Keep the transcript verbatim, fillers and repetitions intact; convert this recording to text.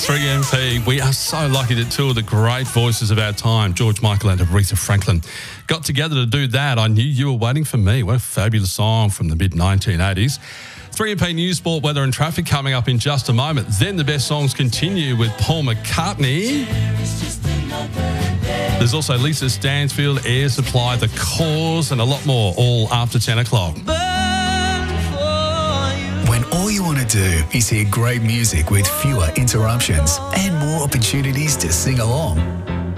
three M P. We are so lucky that two of the great voices of our time, George Michael and Aretha Franklin, got together to do that. I Knew You Were Waiting for Me. What a fabulous song from the mid nineteen eighties. three M P News, Sport, Weather and Traffic coming up in just a moment. Then the best songs continue with Paul McCartney. There's also Lisa Stansfield, Air Supply, The Cause and a lot more, all after ten o'clock. When all you want to do is hear great music with fewer interruptions and more opportunities to sing along.